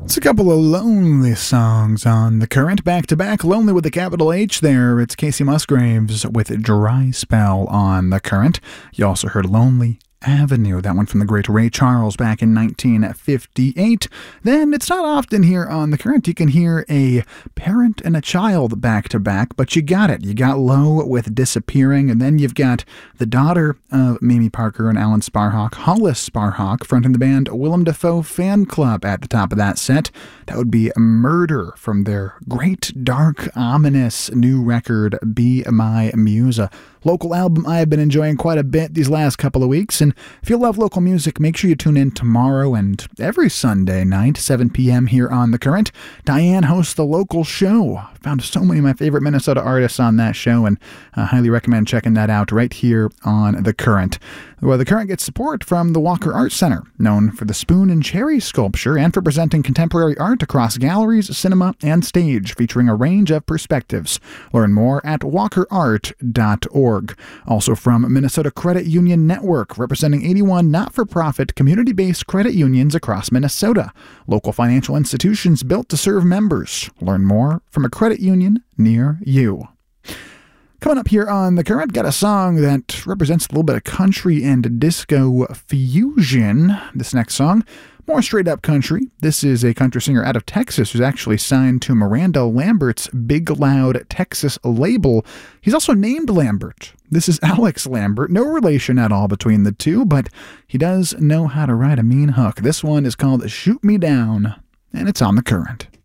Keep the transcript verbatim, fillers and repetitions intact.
It's a couple of lonely songs on the current back-to-back. Lonely with a capital H there. It's Casey Musgraves with Dry Spell on the current. You also heard Lonely Avenue, that one from the great Ray Charles back in nineteen fifty-eight. Then it's not often here on the current you can hear a parent and a child back to back, but you got it. You got Low with Disappearing, and then you've got the daughter of Mamie Parker and Alan Sparhawk, Hollis Sparhawk, fronting the band Willem Dafoe Fan Club at the top of that set. That would be Murder from their great, dark, ominous new record, Be My Muse. Local album I've been enjoying quite a bit these last couple of weeks, and if you love local music, make sure you tune in tomorrow and every Sunday night, seven p.m. here on The Current. Diane hosts the local show. Found so many of my favorite Minnesota artists on that show, and I highly recommend checking that out right here on The Current. Well, The Current gets support from the Walker Art Center, known for the Spoon and Cherry sculpture and for presenting contemporary art across galleries, cinema, and stage, featuring a range of perspectives. Learn more at walker art dot org. Also from Minnesota Credit Union Network, representing eighty-one not-for-profit community-based credit unions across Minnesota. Local financial institutions built to serve members. Learn more from a credit union near you. Coming up here on The Current, got a song that represents a little bit of country and disco fusion. This next song, more straight-up country. This is a country singer out of Texas who's actually signed to Miranda Lambert's Big Loud Texas label. He's also named Lambert. This is Alex Lambert. No relation at all between the two, but he does know how to write a mean hook. This one is called Shoot Me Down, and it's on The Current.